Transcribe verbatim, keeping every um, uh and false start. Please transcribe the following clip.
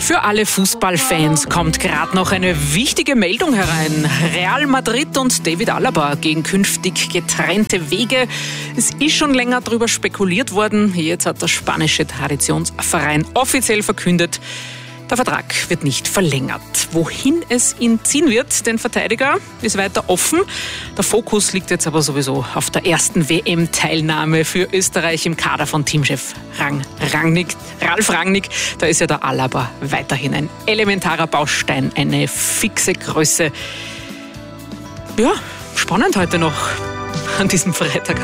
Für alle Fußballfans kommt gerade noch eine wichtige Meldung herein. Real Madrid und David Alaba gehen künftig getrennte Wege. Es ist schon länger darüber spekuliert worden. Jetzt hat der spanische Traditionsverein offiziell verkündet, der Vertrag wird nicht verlängert. Wohin es ihn ziehen wird, den Verteidiger, ist weiter offen. Der Fokus liegt jetzt aber sowieso auf der ersten W M-Teilnahme für Österreich im Kader von Teamchef Rang, Rangnick, Ralf Rangnick. Da ist ja der Alaba weiterhin ein elementarer Baustein, eine fixe Größe. Ja, spannend heute noch an diesem Freitag.